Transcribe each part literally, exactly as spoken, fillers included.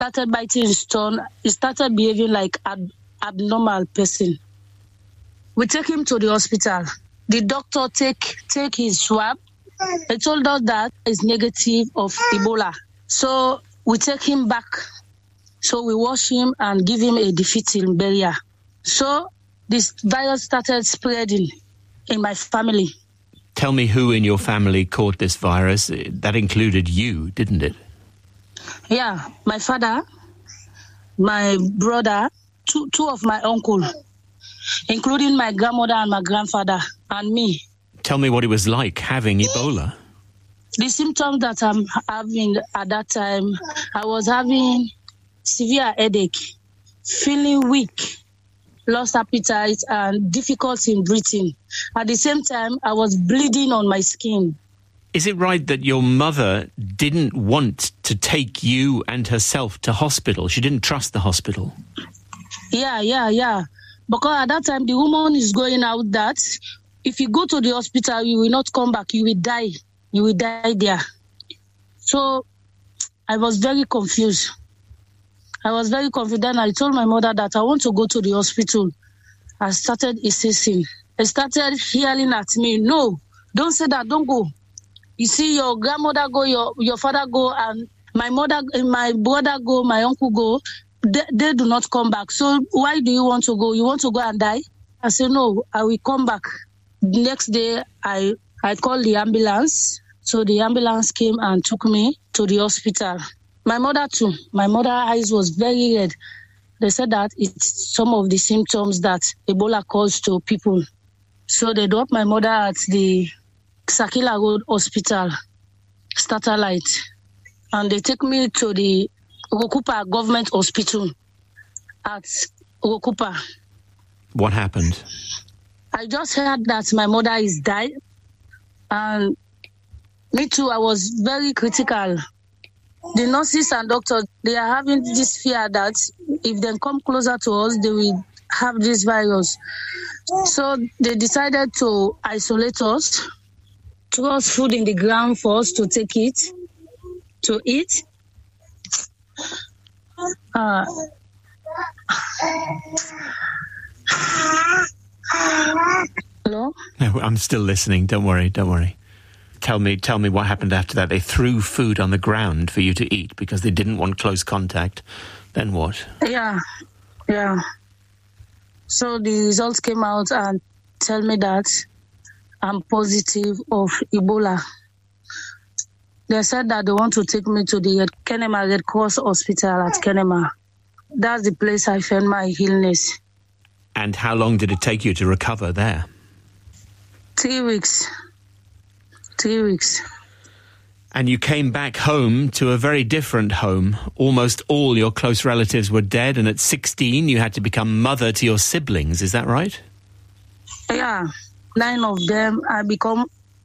started biting his tongue. He started behaving like an abnormal person. We take him to the hospital. The doctor take take his swab. They told us that it's negative of Ebola. So we take him back. So we wash him and give him a defeating barrier. So this virus started spreading in my family. Tell me who in your family caught this virus. That included you, didn't it? Yeah, my father, my brother, two, two of my uncle, including my grandmother and my grandfather, and me. Tell me what it was like having Ebola. The symptoms that I'm having at that time, I was having severe headache, feeling weak, lost appetite, and difficulty in breathing. At the same time, I was bleeding on my skin. Is it right that your mother didn't want to take you and herself to hospital? She didn't trust the hospital? Yeah, yeah, yeah. Because at that time, the woman is going out that if you go to the hospital, you will not come back. You will die. You will die there. So I was very confused. I was very confident. I told my mother that I want to go to the hospital. I started insisting. I started yelling at me, no, don't say that, don't go. You see, your grandmother go, your, your father go, and my mother, my brother go, my uncle go. They, they do not come back. So why do you want to go? You want to go and die? I said, no, I will come back. The next day, I, I called the ambulance. So the ambulance came and took me to the hospital. My mother too. My mother's eyes was very red. They said that it's some of the symptoms that Ebola causes to people. So they dropped my mother at the Sakila Road Hospital, Starterlight. And they take me to the Urokupa Government Hospital at Urokupa. What happened? I just heard that my mother is died. And me too, I was very critical. The nurses and doctors, they are having this fear that if they come closer to us, they will have this virus. So they decided to isolate us, throw us food in the ground for us to take it, to eat. Uh, Hello? No, I'm still listening. Don't worry, don't worry. Tell me, tell me what happened after that. They threw food on the ground for you to eat because they didn't want close contact. Then what? Yeah, yeah. So the results came out and tell me that I'm positive of Ebola. They said that they want to take me to the Kenema Red Cross Hospital at Kenema. That's the place I found my illness. And how long did it take you to recover there? Three weeks. Three weeks. And you came back home to a very different home. Almost all your close relatives were dead, and at sixteen you had to become mother to your siblings. Is that right? Yeah. Nine of them I become...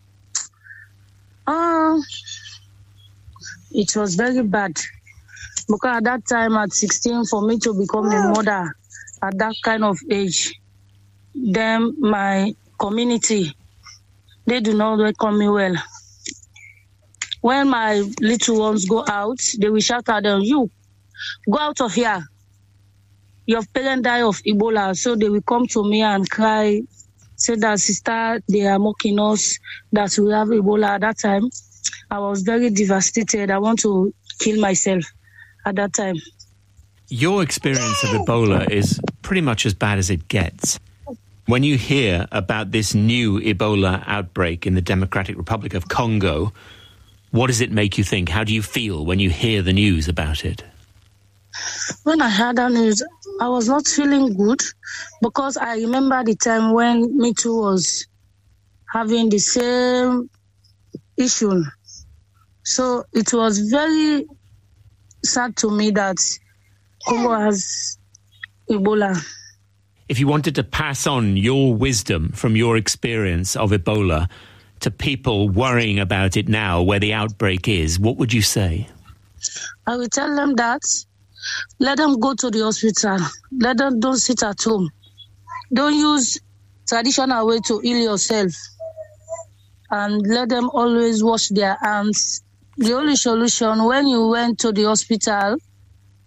Uh, it was very bad. Because at that time, at sixteen, for me to become a mother at that kind of age, then my community, they do not welcome me well. When my little ones go out, they will shout at them, you, go out of here. Your parents die of Ebola. So they will come to me and cry, say that, sister, they are mocking us, that we have Ebola. At that time, I was very devastated. I want to kill myself at that time. Your experience of Ebola is pretty much as bad as it gets. When you hear about this new Ebola outbreak in the Democratic Republic of Congo, what does it make you think? How do you feel when you hear the news about it? When I heard that news, I was not feeling good because I remember the time when me too was having the same issue. So it was very sad to me that Congo has Ebola. If you wanted to pass on your wisdom from your experience of Ebola to people worrying about it now, where the outbreak is, what would you say? I will tell them that let them go to the hospital. Let them don't sit at home. Don't use traditional way to heal yourself. And let them always wash their hands. The only solution, when you went to the hospital,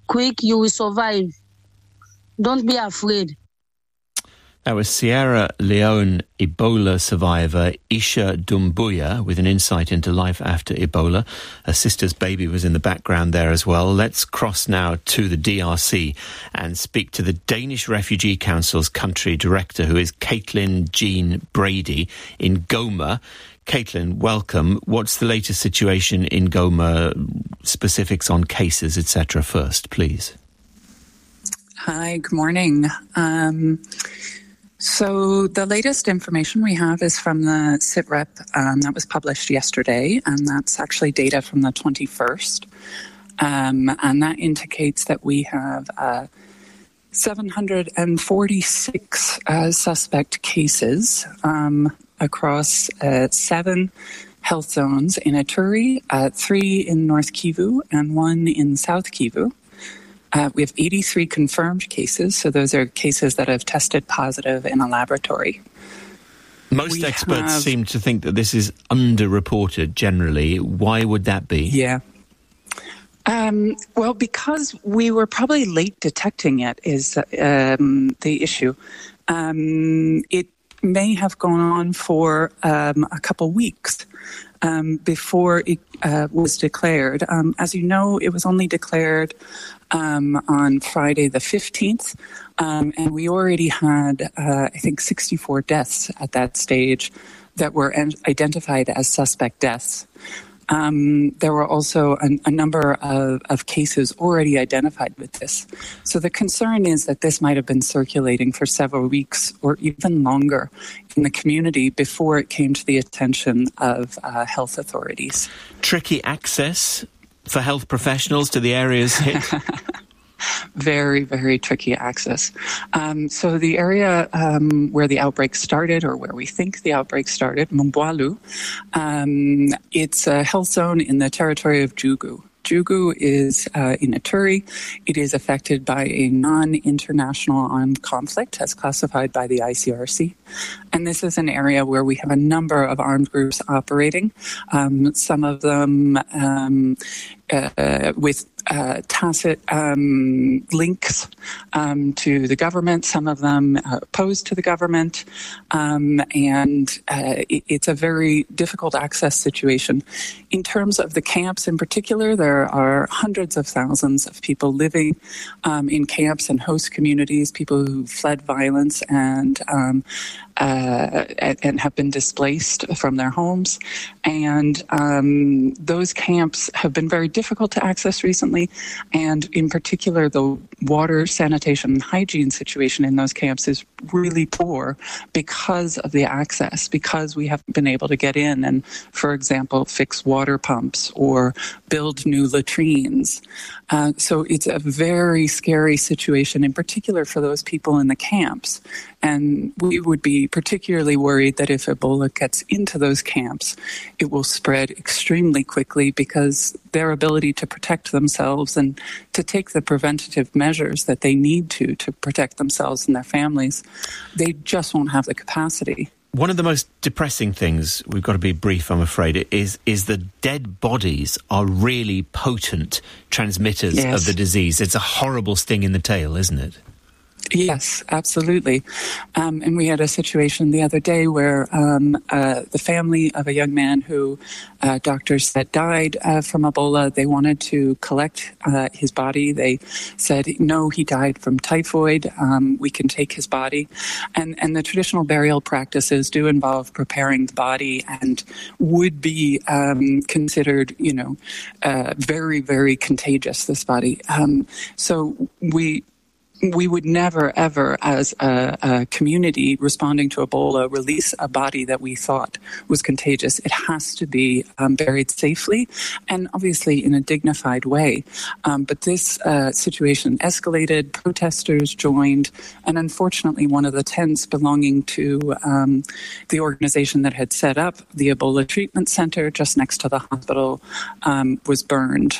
quick, you will survive. Don't be afraid. That was Sierra Leone Ebola survivor Isha Dumbuya with an insight into life after Ebola. Her sister's baby was in the background there as well. Let's cross now to the D R C and speak to the Danish Refugee Council's country director, who is Caitlin Jean Brady in Goma. Caitlin, welcome. What's the latest situation in Goma, specifics on cases, et cetera first, please? Hi, good morning. Um, so the latest information we have is from the SITREP um, that was published yesterday, and that's actually data from the twenty-first. Um, and that indicates that we have uh, seven hundred forty-six uh, suspect cases um, across uh, seven health zones in Ituri, uh, three in North Kivu, and one in South Kivu. Uh, we have eighty-three confirmed cases, so those are cases that have tested positive in a laboratory. Most we experts have, seem to think that this is underreported generally. Why would that be? Yeah. Um, well, because we were probably late detecting it is um, the issue. Um, it may have gone on for um, a couple weeks um, before it uh, was declared. Um, as you know, it was only declared Um, on Friday the fifteenth, um, and we already had, uh, I think, sixty-four deaths at that stage that were en- identified as suspect deaths. Um, there were also a, a number of, of cases already identified with this. So the concern is that this might have been circulating for several weeks or even longer in the community before it came to the attention of uh, health authorities. Tricky access for health professionals to the areas hit? Very, very tricky access. Um, so the area um, where the outbreak started, or where we think the outbreak started, Mumbualu, um, it's a health zone in the territory of Jugu. Jugu is uh, in Ituri. It is affected by a non-international armed conflict as classified by the I C R C. And this is an area where we have a number of armed groups operating, um, some of them um, uh, with uh, tacit um, links um, to the government, some of them uh, opposed to the government. Um, and uh, it, it's a very difficult access situation. In terms of the camps in particular, there are hundreds of thousands of people living um, in camps and host communities, people who fled violence and um, Uh, and have been displaced from their homes. And um, those camps have been very difficult to access recently. And in particular, the water, sanitation, and hygiene situation in those camps is really poor because of the access, because we haven't been able to get in and, for example, fix water pumps or build new latrines. Uh, so it's a very scary situation, in particular for those people in the camps. And we would be particularly worried that if Ebola gets into those camps, it will spread extremely quickly because their ability to protect themselves and to take the preventative measures that they need to to protect themselves and their families, they just won't have the capacity. One of the most depressing things, we've got to be brief, I'm afraid, is is the dead bodies are really potent transmitters yes. of the disease. It's a horrible sting in the tail, isn't it? Yes, absolutely. Um, and we had a situation the other day where um, uh, the family of a young man who uh, doctors said died uh, from Ebola, they wanted to collect uh, his body. They said, no, he died from typhoid. Um, we can take his body. And, and the traditional burial practices do involve preparing the body and would be um, considered, you know, uh, very, very contagious, this body. Um, so we... We would never, ever, as a, a community responding to Ebola, release a body that we thought was contagious. It has to be um, buried safely and obviously in a dignified way. Um, but this uh, situation escalated, protesters joined, and unfortunately one of the tents belonging to um, the organization that had set up the Ebola treatment center just next to the hospital um, was burned.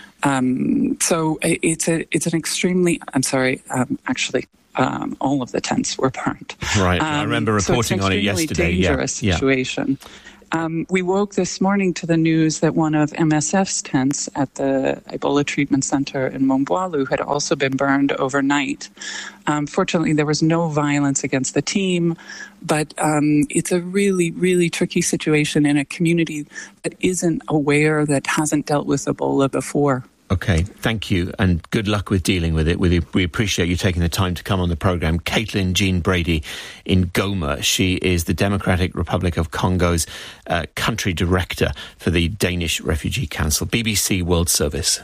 Um, so it's a it's an extremely I'm sorry um, actually um, all of the tents were burned. Right, um, I remember reporting so on it yesterday. Dangerous yeah, situation. Yeah. Um, we woke this morning to the news that one of M S F's tents at the Ebola Treatment Center in Momboalu had also been burned overnight. Um, fortunately, there was no violence against the team, but um, it's a really, really tricky situation in a community that isn't aware, that hasn't dealt with Ebola before. Okay, thank you, and good luck with dealing with it. We, we appreciate you taking the time to come on the programme. Caitlin Jean Brady in Goma. She is the Democratic Republic of Congo's uh, country director for the Danish Refugee Council. B B C World Service.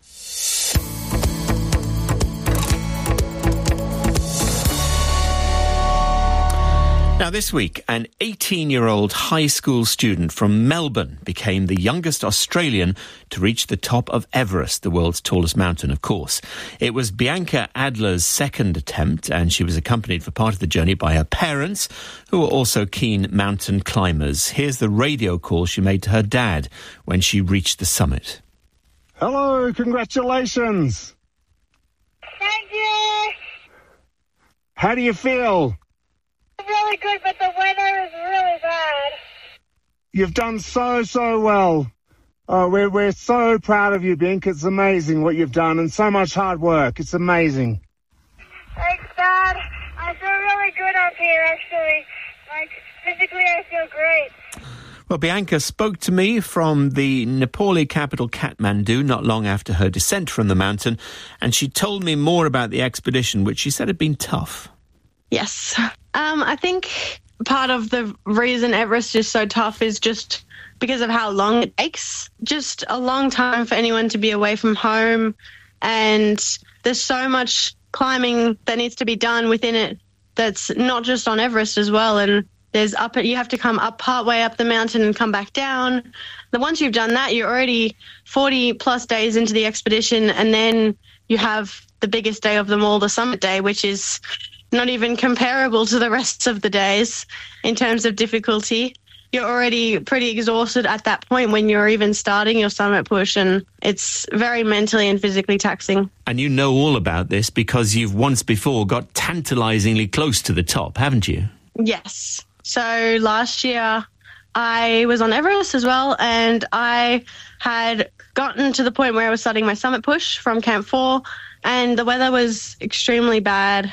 Now, this week, an eighteen-year-old high school student from Melbourne became the youngest Australian to reach the top of Everest, the world's tallest mountain, of course. It was Bianca Adler's second attempt, and she was accompanied for part of the journey by her parents, who were also keen mountain climbers. Here's the radio call she made to her dad when she reached the summit. Hello, congratulations. Thank you. How do you feel? Really good, but the weather is really bad. You've done so, so well. Oh, we're, we're so proud of you, Bink. It's amazing what you've done, and so much hard work. It's amazing. Thanks, Dad. I feel really good up here, actually. Like, physically, I feel great. Well, Bianca spoke to me from the Nepali capital Kathmandu not long after her descent from the mountain, and she told me more about the expedition, which she said had been tough. Yes. Um, I think part of the reason Everest is so tough is just because of how long it takes. Just a long time for anyone to be away from home, and there's so much climbing that needs to be done within it that's not just on Everest as well. And there's up, you have to come up part way up the mountain and come back down. Then once you've done that, you're already forty plus days into the expedition, and then you have the biggest day of them all, the summit day, which is not even comparable to the rest of the days in terms of difficulty. You're already pretty exhausted at that point when you're even starting your summit push, and it's very mentally and physically taxing. And you know all about this because you've once before got tantalisingly close to the top, haven't you? Yes. So last year I was on Everest as well, and I had gotten to the point where I was starting my summit push from Camp four, and the weather was extremely bad.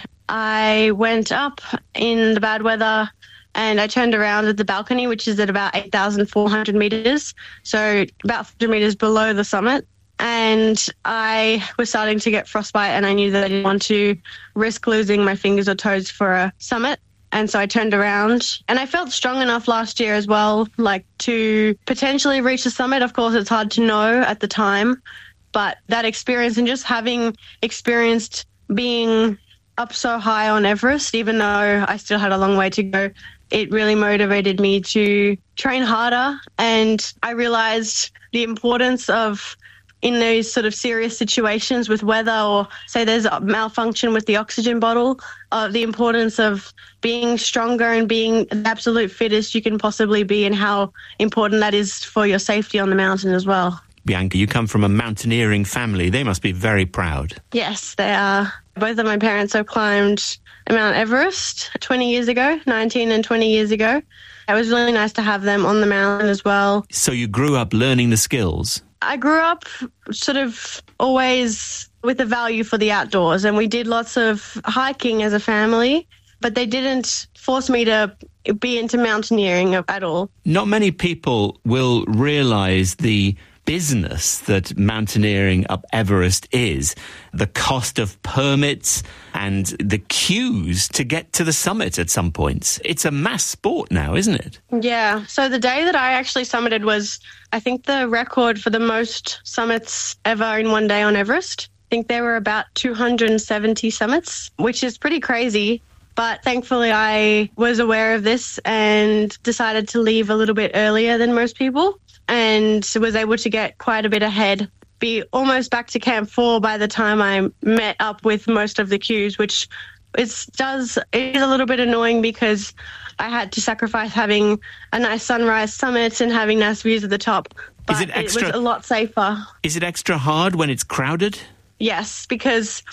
I went up in the bad weather and I turned around at the balcony, which is at about eight thousand four hundred metres, so about four hundred metres below the summit. And I was starting to get frostbite, and I knew that I didn't want to risk losing my fingers or toes for a summit. And so I turned around, and I felt strong enough last year as well, like to potentially reach the summit. Of course, it's hard to know at the time, but that experience and just having experienced being up so high on Everest, even though I still had a long way to go, it really motivated me to train harder. And I realized the importance of, in those sort of serious situations with weather, or say there's a malfunction with the oxygen bottle, uh, the importance of being stronger and being the absolute fittest you can possibly be, and how important that is for your safety on the mountain as well. Bianca, you come from a mountaineering family. They must be very proud. Yes, they are. Both of my parents have climbed Mount Everest twenty years ago, nineteen and twenty years ago. It was really nice to have them on the mountain as well. So you grew up learning the skills? I grew up sort of always with a value for the outdoors, and we did lots of hiking as a family, but they didn't force me to be into mountaineering at all. Not many people will realise the business that mountaineering up Everest is, the cost of permits and the queues to get to the summit at some points. It's a mass sport now, isn't it? Yeah. So the day that I actually summited was, I think, the record for the most summits ever in one day on Everest. I think there were about two hundred seventy summits, which is pretty crazy. But thankfully I was aware of this and decided to leave a little bit earlier than most people, and was able to get quite a bit ahead, be almost back to Camp four by the time I met up with most of the queues, which is, does, it is a little bit annoying because I had to sacrifice having a nice sunrise summit and having nice views at the top. But is it, extra, it was a lot safer. Is it extra hard when it's crowded? Yes, because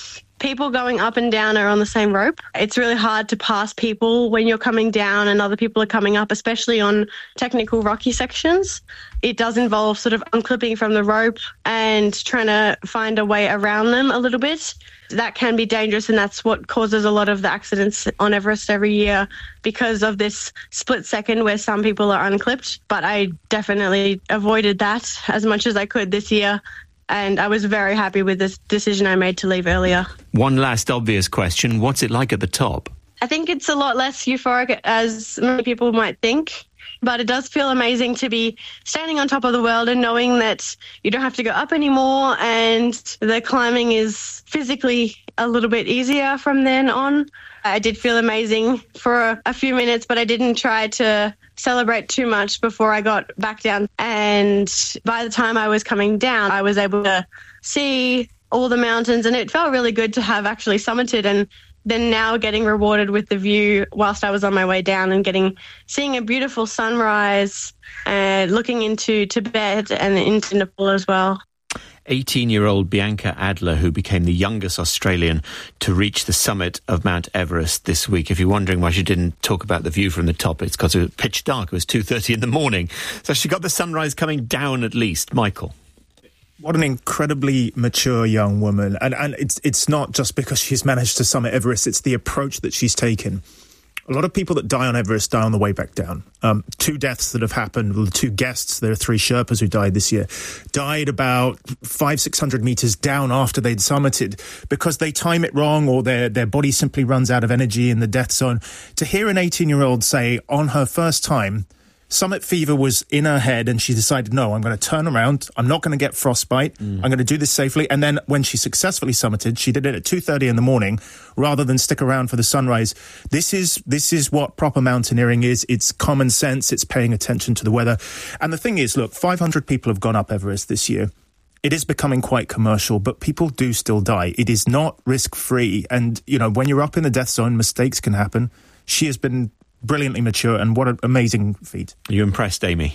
people going up and down are on the same rope. It's really hard to pass people when you're coming down and other people are coming up, especially on technical rocky sections. It does involve sort of unclipping from the rope and trying to find a way around them a little bit. That can be dangerous, and that's what causes a lot of the accidents on Everest every year, because of this split second where some people are unclipped. But I definitely avoided that as much as I could this year. And I was very happy with this decision I made to leave earlier. One last obvious question. What's it like at the top? I think it's a lot less euphoric as many people might think, but it does feel amazing to be standing on top of the world and knowing that you don't have to go up anymore, and the climbing is physically a little bit easier from then on. I did feel amazing for a, a few minutes, but I didn't try to celebrate too much before I got back down. And by the time I was coming down, I was able to see all the mountains, and it felt really good to have actually summited, and then now getting rewarded with the view whilst I was on my way down and getting seeing a beautiful sunrise and looking into Tibet and into Nepal as well. eighteen-year-old Bianca Adler, who became the youngest Australian to reach the summit of Mount Everest this week. If you're wondering why she didn't talk about the view from the top, it's because it was pitch dark. It was two thirty in the morning. So she got the sunrise coming down at least. Michael. What an incredibly mature young woman. And and it's it's not just because she's managed to summit Everest, it's the approach that she's taken. A lot of people that die on Everest die on the way back down. Um, two deaths that have happened, well, two guests, there are three Sherpas who died this year, died about five, six hundred meters down after they'd summited because they time it wrong or their, their body simply runs out of energy in the death zone. To hear an eighteen-year-old say on her first time, summit fever was in her head and she decided, no, I'm going to turn around. I'm not going to get frostbite. Mm. I'm going to do this safely. And then when she successfully summited, she did it at two thirty in the morning rather than stick around for the sunrise. This is this is what proper mountaineering is. It's common sense. It's paying attention to the weather. And the thing is, look, five hundred people have gone up Everest this year. It is becoming quite commercial, but people do still die. It is not risk-free. And, you know, when you're up in the death zone, mistakes can happen. She has been brilliantly mature, and what an amazing feat. Are you impressed, Amy?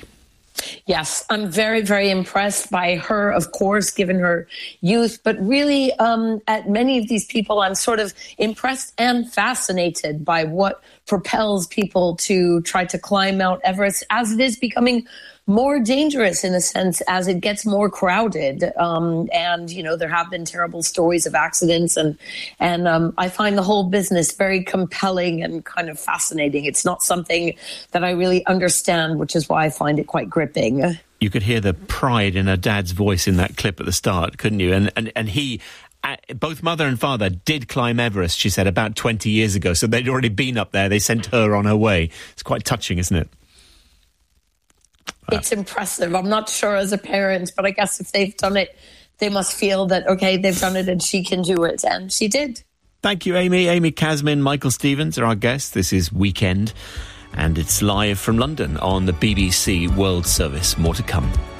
Yes, I'm very, very impressed by her, of course, given her youth. But really, um, at many of these people, I'm sort of impressed and fascinated by what propels people to try to climb Mount Everest, as it is becoming more dangerous in a sense as it gets more crowded. Um, and, you know, there have been terrible stories of accidents. And, and um, I find the whole business very compelling and kind of fascinating. It's not something that I really understand, which is why I find it quite gripping. You could hear the pride in her dad's voice in that clip at the start, couldn't you? And, and, and he... both mother and father did climb Everest, she said, about twenty years ago. So they'd already been up there. They sent her on her way. It's quite touching, isn't it? It's impressive. I'm not sure as a parent, but I guess if they've done it, they must feel that, okay, they've done it and she can do it. And she did. Thank you, Amy. Amy Kasmin, Michael Stevens are our guests. This is Weekend, and it's live from London on the B B C World Service. More to come.